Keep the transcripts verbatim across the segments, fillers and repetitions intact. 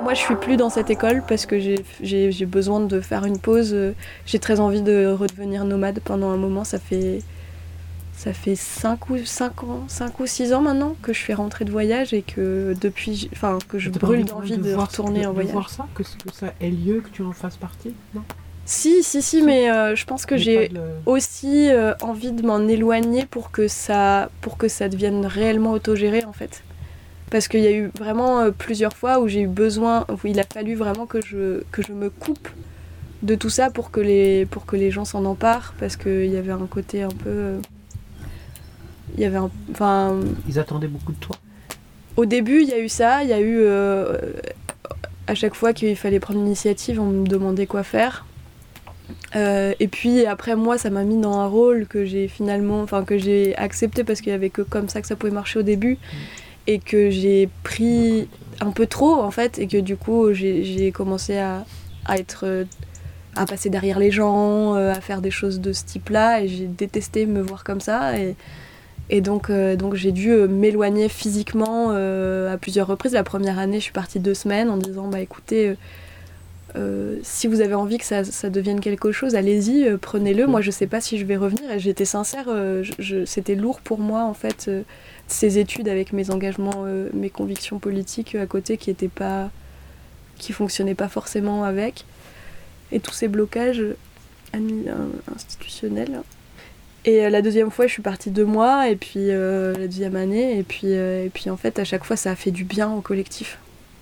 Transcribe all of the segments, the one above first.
Moi, je suis plus dans cette école parce que j'ai, j'ai, j'ai besoin de faire une pause. J'ai très envie de redevenir nomade pendant un moment. Ça fait, ça fait cinq ou cinq ans, cinq ou six ans maintenant que je suis rentrée de voyage et que depuis, enfin, que je brûle d'envie de, de retourner de, en voyage. De voir ça, que, que ça ait lieu, que tu en fasses partie, non ? Si, si, si, mais euh, je pense que mais j'ai le... aussi euh, envie de m'en éloigner pour que ça, pour que ça devienne réellement autogéré, en fait. Parce qu'il y a eu vraiment euh, plusieurs fois où j'ai eu besoin, où il a fallu vraiment que je, que je me coupe de tout ça pour que les, pour que les gens s'en emparent, parce qu'il y avait un côté un peu... Euh, il y avait un... Enfin... Ils attendaient beaucoup de toi. Au début, il y a eu ça, il y a eu... Euh, à chaque fois qu'il fallait prendre l'initiative, on me demandait quoi faire. Euh, et puis après moi ça m'a mis dans un rôle que j'ai finalement enfin que j'ai accepté parce qu'il y avait que comme ça que ça pouvait marcher au début mmh. et que j'ai pris un peu trop en fait et que du coup j'ai, j'ai commencé à, à être à passer derrière les gens, à faire des choses de ce type là et j'ai détesté me voir comme ça et, et donc, euh, donc j'ai dû m'éloigner physiquement euh, à plusieurs reprises. La première année je suis partie deux semaines en disant bah écoutez euh, Euh, si vous avez envie que ça, ça devienne quelque chose, allez-y, euh, prenez-le. Moi, je sais pas si je vais revenir. Et j'étais sincère, euh, je, je, c'était lourd pour moi, en fait, euh, ces études avec mes engagements, euh, mes convictions politiques à côté qui étaient pas, qui fonctionnaient pas forcément avec, et tous ces blocages institutionnels. Et euh, la deuxième fois, je suis partie deux mois, et puis euh, la deuxième année, et puis, euh, et puis en fait, à chaque fois, ça a fait du bien au collectif.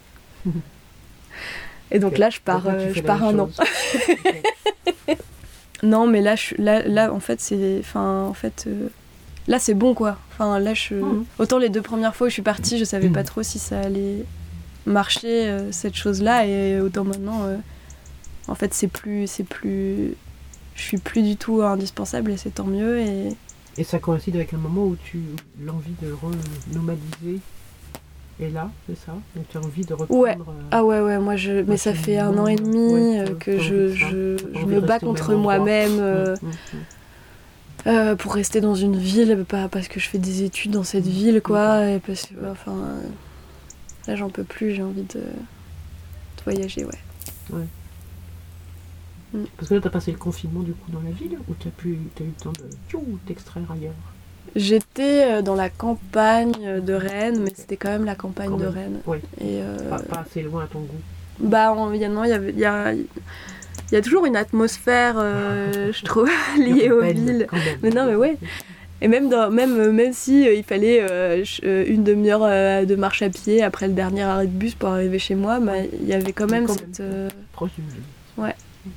Et donc okay. là, je pars, euh, je pars un an. Okay. Non, mais là, je, là, là, en fait, c'est, enfin, en fait, euh, là, c'est bon, quoi. Enfin, là, je, mmh. autant les deux premières fois où je suis partie, je savais mmh. pas trop si ça allait marcher euh, cette chose-là, et autant maintenant, euh, en fait, c'est plus, c'est plus, je suis plus du tout indispensable, et c'est tant mieux. Et, et ça coïncide avec un moment où tu, l'envie de renomadiser. Et là, c'est ça ? Donc tu as envie de reprendre... Ouais. Euh, ah ouais, ouais, moi je... Mais ça fait un an et demi ouais, euh, que je, je, je me bats contre moi-même euh, mmh, mmh. Euh, pour rester dans une ville, pas parce que je fais des études dans cette mmh. ville, quoi, et parce que, enfin... Euh, là, j'en peux plus, j'ai envie de, de voyager, ouais. Ouais. Mmh. Parce que là, t'as passé le confinement, du coup, dans la ville, ou t'as, pu, t'as eu le temps de tchou, t'extraire ailleurs ? J'étais dans la campagne de Rennes, mais c'était quand même la campagne quand de même. Rennes. Oui. Et euh... pas, pas assez loin à ton goût. Bah, il y, y, y, a, y a toujours une atmosphère, euh, je trouve, liée aux villes. Mais non, mais ouais. Et même, dans, même, même si euh, il fallait euh, une demi-heure euh, de marche à pied après le dernier arrêt de bus pour arriver chez moi, il bah, y avait quand même quand cette... Même, euh... proche d'une ville. Ouais.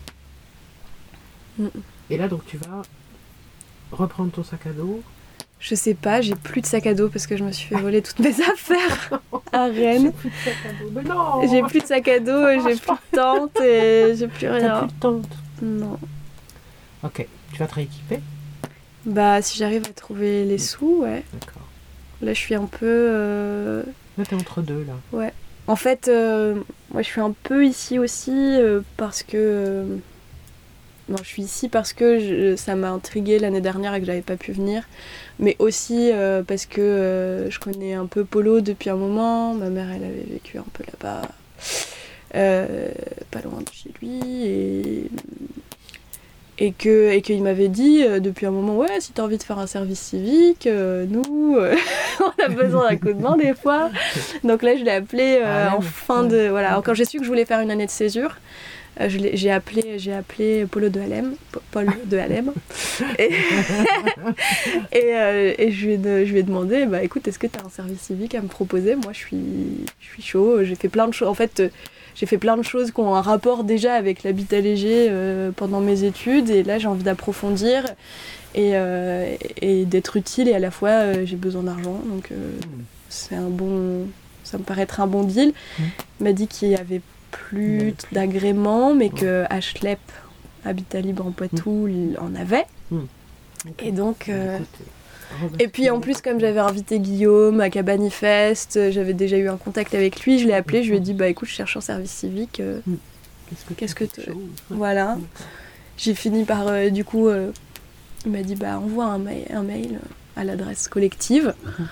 Mm. Et là, donc, tu vas reprendre ton sac à dos. Je sais pas, j'ai plus de sac à dos parce que je me suis fait voler toutes mes affaires à Rennes. J'ai plus de sac à dos, mais non. J'ai plus de sac à dos, et j'ai plus de tente et j'ai plus rien. T'as plus de tente ? Non. Ok, tu vas te rééquiper ? Bah, si j'arrive à trouver les sous, ouais. D'accord. Là, je suis un peu... Euh... Là, t'es entre deux, là. Ouais. En fait, euh, moi, je suis un peu ici aussi euh, parce que... Euh... Non, je suis ici parce que je, ça m'a intriguée l'année dernière et que j'avais pas pu venir. Mais aussi euh, parce que euh, je connais un peu Polo depuis un moment. Ma mère, elle avait vécu un peu là-bas, euh, pas loin de chez lui. Et, et, que, et qu'il m'avait dit euh, depuis un moment, ouais, si t'as envie de faire un service civique, euh, nous, euh, on a besoin d'un coup de main des fois. Donc là, je l'ai appelé euh, ah, en fin de... Voilà. Alors, quand j'ai su que je voulais faire une année de césure, Euh, je l'ai, j'ai, appelé, j'ai appelé Polo de Halem, Paul de Halem, et, et, euh, et je, lui ai de, je lui ai demandé, bah, écoute, est-ce que tu as un service civique à me proposer ? Moi, je suis, je suis chaud, j'ai fait plein de choses, en fait, euh, j'ai fait plein de choses qui ont un rapport déjà avec l'habitat léger euh, pendant mes études, et là, j'ai envie d'approfondir et, euh, et d'être utile, et à la fois, euh, j'ai besoin d'argent, donc euh, c'est un bon, ça me paraît être un bon deal. Mmh. Il m'a dit qu'il y avait plus d'agréments, mais que H L E P, Habitat Libre en Poitou, mmh. en avait. Mmh. Okay. Et donc... Euh... Et puis en plus, comme j'avais invité Guillaume à Cabanifest, j'avais déjà eu un contact avec lui, je l'ai appelé, je lui ai dit, bah écoute, je cherche un service civique. Euh... Mmh. Qu'est-ce que... Qu'est-ce que t- voilà. J'ai fini par, euh, du coup, euh... il m'a dit, bah envoie un, ma- un mail à l'adresse collective. Mmh.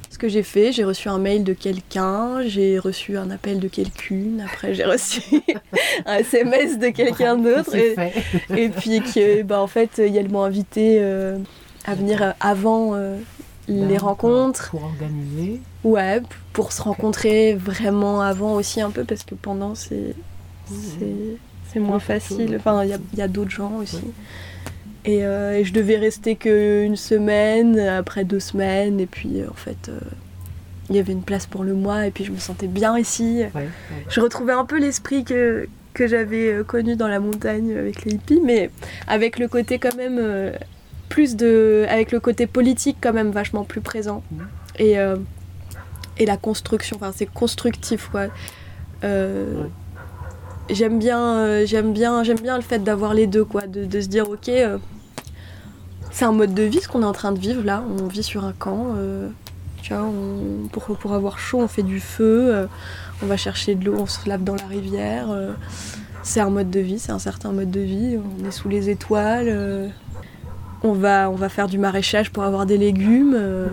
Ce que j'ai fait, j'ai reçu un mail de quelqu'un, j'ai reçu un appel de quelqu'une, après j'ai reçu un S M S de quelqu'un d'autre. Et, et puis que, bah, en fait, ils m'ont invité euh, à venir avant euh, les rencontres. Pour organiser. Ouais, pour se rencontrer vraiment avant aussi un peu, parce que pendant, c'est, c'est, c'est moins facile. Enfin, il y, y a d'autres gens aussi. Ouais. Et, euh, et je devais rester qu'une semaine, après deux semaines, et puis en fait, euh, il y avait une place pour le mois, et puis je me sentais bien ici. Ouais, ouais. Je retrouvais un peu l'esprit que, que j'avais connu dans la montagne avec les hippies, mais avec le côté quand même, euh, plus de... avec le côté politique quand même vachement plus présent. Mmh. Et, euh, et la construction, enfin c'est constructif, quoi. Euh, ouais. J'aime bien, euh, j'aime bien, j'aime bien le fait d'avoir les deux, quoi, de, de se dire ok, euh, c'est un mode de vie ce qu'on est en train de vivre là. On vit sur un camp, euh, tu vois, on, pour, pour avoir chaud, on fait du feu, euh, on va chercher de l'eau, on se lave dans la rivière. Euh, c'est un mode de vie, c'est un certain mode de vie. On est sous les étoiles, euh, on va, on va faire du maraîchage pour avoir des légumes. Euh.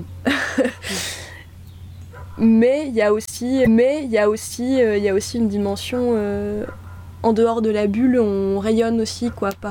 Mais il y a aussi, mais il y a aussi, il euh, y a aussi une dimension euh, en dehors de la bulle. On rayonne aussi, quoi, par